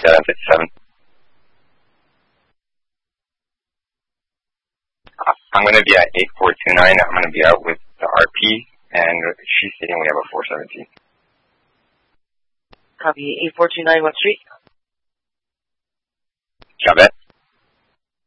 5757. I'm going to be at 8429. I'm going to be out with the RP, and she's stating we have a 417. Copy. 8429, what street? Chavette.